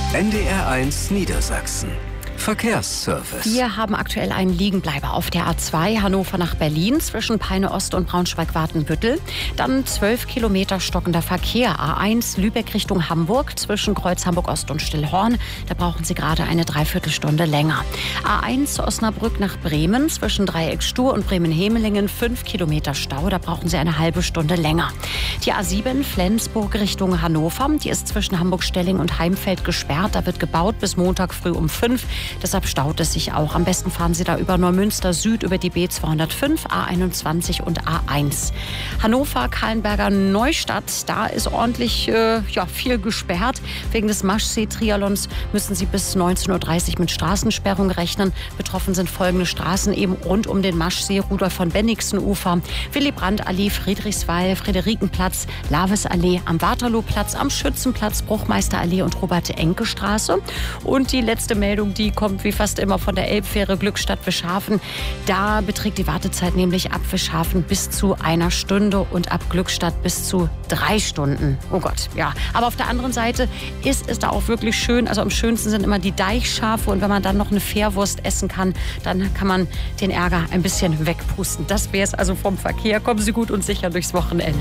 NDR1 Niedersachsen. Verkehrsservice. Wir haben aktuell einen Liegenbleiber auf der A2 Hannover nach Berlin zwischen Peine Ost und Braunschweig-Wartenbüttel. Dann 12 Kilometer stockender Verkehr. A1 Lübeck Richtung Hamburg zwischen Kreuz Hamburg-Ost und Stillhorn. Da brauchen Sie gerade eine Dreiviertelstunde länger. A1 Osnabrück nach Bremen zwischen Dreieck Stur und Bremen-Hemelingen 5 Kilometer Stau. Da brauchen Sie eine halbe Stunde länger. Die A7 Flensburg Richtung Hannover. Die ist zwischen Hamburg-Stelling und Heimfeld gesperrt. Da wird gebaut bis Montag früh um 5. Deshalb staut es sich auch. Am besten fahren Sie da über Neumünster Süd, über die B205, A21 und A1. Hannover, Kahlenberger Neustadt, da ist ordentlich viel gesperrt. Wegen des Maschsee-Triathlons müssen Sie bis 19.30 Uhr mit Straßensperrung rechnen. Betroffen sind folgende Straßen eben rund um den Maschsee: Rudolf von Bennigsen-Ufer, Willy-Brandt-Allee, Friedrichswall, Friederikenplatz, Laves-Allee, am Waterloo-Platz, am Schützenplatz, Bruchmeister-Allee und Robert-Enke-Straße. Und die letzte Meldung, die kommt wie fast immer von der Elbfähre Glückstadt-Wischhafen. Da beträgt die Wartezeit nämlich ab Wischhafen bis zu 1 Stunde und ab Glückstadt bis zu 3 Stunden. Oh Gott, ja. Aber auf der anderen Seite ist es da auch wirklich schön. Also am schönsten sind immer die Deichschafe. Und wenn man dann noch eine Fährwurst essen kann, dann kann man den Ärger ein bisschen wegpusten. Das wäre es also vom Verkehr. Kommen Sie gut und sicher durchs Wochenende.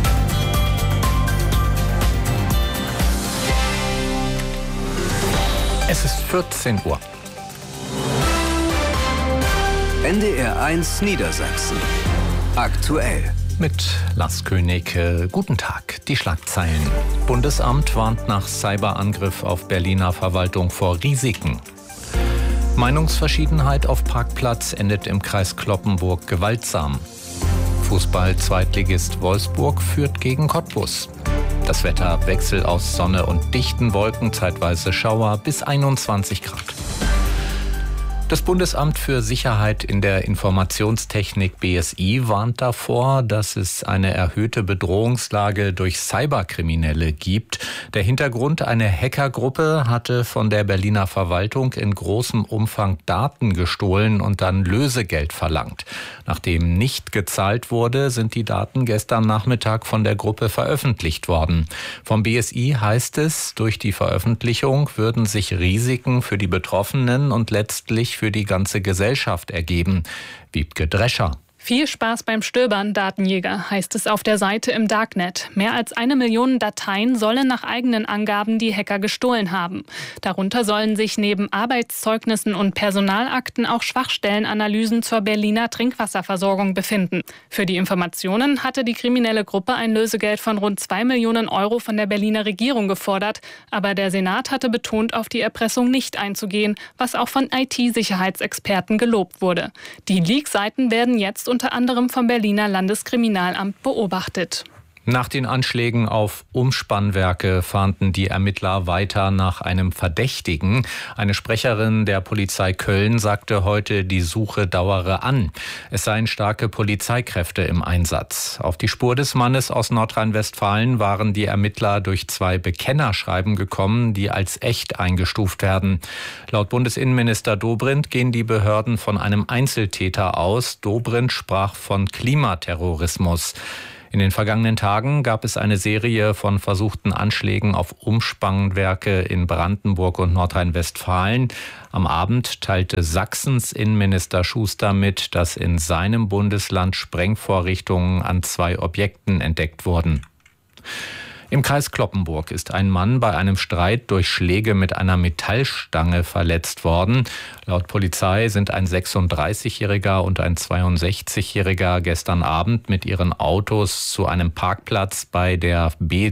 Es ist 14 Uhr. NDR1 Niedersachsen. Aktuell. Mit Lars König. Guten Tag. Die Schlagzeilen. Bundesamt warnt nach Cyberangriff auf Berliner Verwaltung vor Risiken. Meinungsverschiedenheit auf Parkplatz endet im Kreis Cloppenburg gewaltsam. Fußball-Zweitligist Wolfsburg führt gegen Cottbus. Das Wetter: Wechsel aus Sonne und dichten Wolken, zeitweise Schauer, bis 21 Grad. Das Bundesamt für Sicherheit in der Informationstechnik BSI warnt davor, dass es eine erhöhte Bedrohungslage durch Cyberkriminelle gibt. Der Hintergrund: eine Hackergruppe hatte von der Berliner Verwaltung in großem Umfang Daten gestohlen und dann Lösegeld verlangt. Nachdem nicht gezahlt wurde, sind die Daten gestern Nachmittag von der Gruppe veröffentlicht worden. Vom BSI heißt es, durch die Veröffentlichung würden sich Risiken für die Betroffenen und letztlich für die ganze Gesellschaft ergeben. Wiebke Drescher. Viel Spaß beim Stöbern, Datenjäger, heißt es auf der Seite im Darknet. Mehr als 1 Million Dateien sollen nach eigenen Angaben die Hacker gestohlen haben. Darunter sollen sich neben Arbeitszeugnissen und Personalakten auch Schwachstellenanalysen zur Berliner Trinkwasserversorgung befinden. Für die Informationen hatte die kriminelle Gruppe ein Lösegeld von rund 2 Millionen Euro von der Berliner Regierung gefordert. Aber der Senat hatte betont, auf die Erpressung nicht einzugehen, was auch von IT-Sicherheitsexperten gelobt wurde. Die Leak-Seiten werden jetzt unter anderem vom Berliner Landeskriminalamt beobachtet. Nach den Anschlägen auf Umspannwerke fahnden die Ermittler weiter nach einem Verdächtigen. Eine Sprecherin der Polizei Köln sagte heute, die Suche dauere an. Es seien starke Polizeikräfte im Einsatz. Auf die Spur des Mannes aus Nordrhein-Westfalen waren die Ermittler durch 2 Bekennerschreiben gekommen, die als echt eingestuft werden. Laut Bundesinnenminister Dobrindt gehen die Behörden von einem Einzeltäter aus. Dobrindt sprach von Klimaterrorismus. In den vergangenen Tagen gab es eine Serie von versuchten Anschlägen auf Umspannwerke in Brandenburg und Nordrhein-Westfalen. Am Abend teilte Sachsens Innenminister Schuster mit, dass in seinem Bundesland Sprengvorrichtungen an 2 Objekten entdeckt wurden. Im Kreis Cloppenburg ist ein Mann bei einem Streit durch Schläge mit einer Metallstange verletzt worden. Laut Polizei sind ein 36-Jähriger und ein 62-Jähriger gestern Abend mit ihren Autos zu einem Parkplatz bei der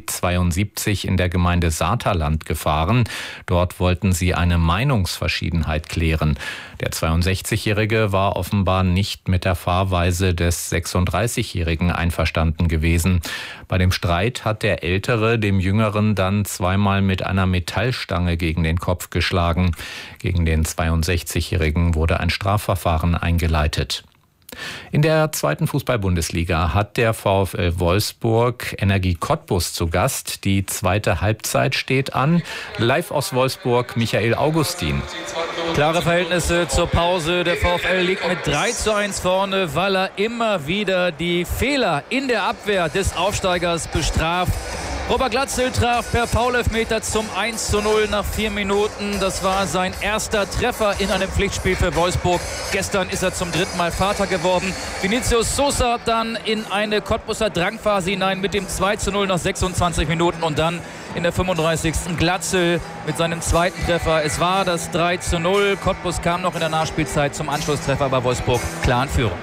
B72 in der Gemeinde Saterland gefahren. Dort wollten sie eine Meinungsverschiedenheit klären. Der 62-Jährige war offenbar nicht mit der Fahrweise des 36-Jährigen einverstanden gewesen. Bei dem Streit hat der Ältere dem Jüngeren dann 2-mal mit einer Metallstange gegen den Kopf geschlagen. Gegen den 62-Jährigen wurde ein Strafverfahren eingeleitet. In der 2. Fußball-Bundesliga hat der VfL Wolfsburg Energie Cottbus zu Gast. Die zweite Halbzeit steht an. Live aus Wolfsburg, Michael Augustin. Klare Verhältnisse zur Pause. Der VfL liegt mit 3:1 vorne, weil er immer wieder die Fehler in der Abwehr des Aufsteigers bestraft. Robert Glatzel traf per Foul-Elfmeter zum 1:0 nach 4 Minuten. Das war sein erster Treffer in einem Pflichtspiel für Wolfsburg. Gestern ist er zum 3. Mal Vater geworden. Vinicius Sosa dann in eine Cottbuser Drangphase hinein mit dem 2:0 nach 26 Minuten und dann in der 35. Glatzel mit seinem zweiten Treffer. Es war das 3:0. Cottbus kam noch in der Nachspielzeit zum Anschlusstreffer, bei Wolfsburg klar in Führung.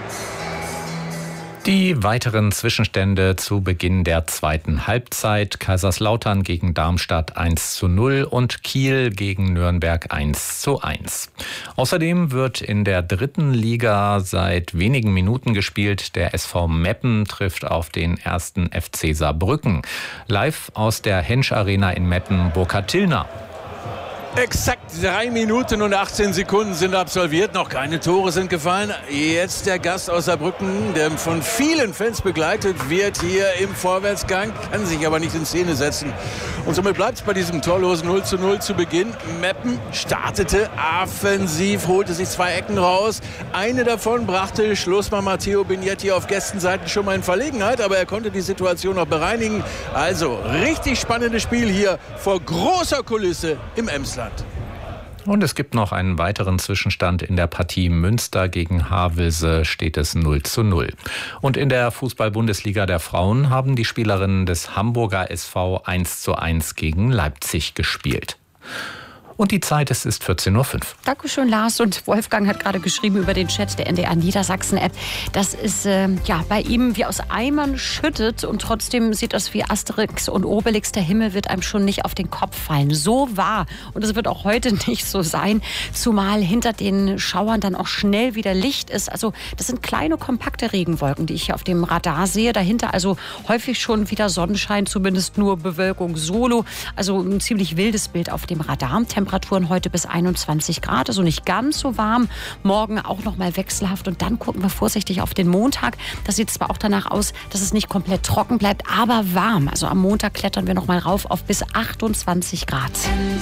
Die weiteren Zwischenstände zu Beginn der zweiten Halbzeit: Kaiserslautern gegen Darmstadt 1:0 und Kiel gegen Nürnberg 1:1. Außerdem wird in der 3. Liga seit wenigen Minuten gespielt. Der SV Meppen trifft auf den 1. FC Saarbrücken. Live aus der Hensch Arena in Meppen, Burkhard Tillner. Exakt 3 Minuten und 18 Sekunden sind absolviert. Noch keine Tore sind gefallen. Jetzt der Gast aus Saarbrücken, der von vielen Fans begleitet wird hier im Vorwärtsgang, kann sich aber nicht in Szene setzen. Und somit bleibt es bei diesem torlosen 0:0 zu Beginn. Meppen startete offensiv, holte sich 2 Ecken raus. Eine davon brachte Schlussmann Matteo Bignetti auf Gästenseiten schon mal in Verlegenheit, aber er konnte die Situation noch bereinigen. Also richtig spannendes Spiel hier vor großer Kulisse im Emsland. Und es gibt noch einen weiteren Zwischenstand. In der Partie Münster gegen Havelse steht es 0:0. Und in der Fußball-Bundesliga der Frauen haben die Spielerinnen des Hamburger SV 1:1 gegen Leipzig gespielt. Und die Zeit ist 14:05 Uhr. Dankeschön, Lars. Und Wolfgang hat gerade geschrieben über den Chat der NDR Niedersachsen-App, dass es bei ihm wie aus Eimern schüttet und trotzdem sieht das wie Asterix und Obelix. Der Himmel wird einem schon nicht auf den Kopf fallen. So wahr. Und es wird auch heute nicht so sein, zumal hinter den Schauern dann auch schnell wieder Licht ist. Also das sind kleine, kompakte Regenwolken, die ich hier auf dem Radar sehe. Dahinter also häufig schon wieder Sonnenschein, zumindest nur Bewölkung solo. Also ein ziemlich wildes Bild auf dem Radar. Temperaturen heute bis 21 Grad, also nicht ganz so warm. Morgen auch noch mal wechselhaft und dann gucken wir vorsichtig auf den Montag. Das sieht zwar auch danach aus, dass es nicht komplett trocken bleibt, aber warm. Also am Montag klettern wir noch mal rauf auf bis 28 Grad.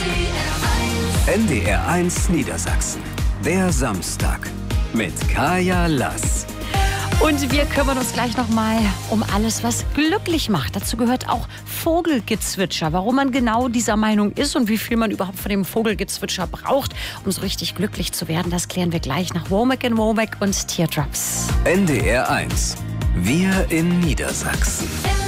NDR1 Niedersachsen. Der Samstag mit Kaya Lass. Und wir kümmern uns gleich noch mal um alles, was glücklich macht. Dazu gehört auch Vogelgezwitscher. Warum man genau dieser Meinung ist und wie viel man überhaupt von dem Vogelgezwitscher braucht, um so richtig glücklich zu werden, das klären wir gleich nach Womack & Womack und Teardrops. NDR1. Wir in Niedersachsen.